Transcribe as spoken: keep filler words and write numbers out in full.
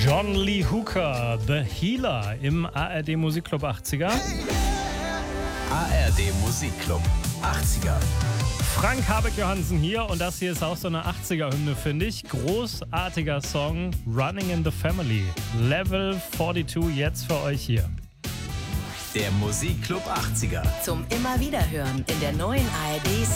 John Lee Hooker, The Healer im A R D Musikclub achtziger. A R D Musikclub achtziger. Frank Habeck-Johansen hier und das hier ist auch so eine achtziger-Hymne, finde ich. Großartiger Song, Running in the Family. Level zweiundvierzig jetzt für euch hier. Der Musikclub achtziger. Zum immer wieder hören in der neuen A R D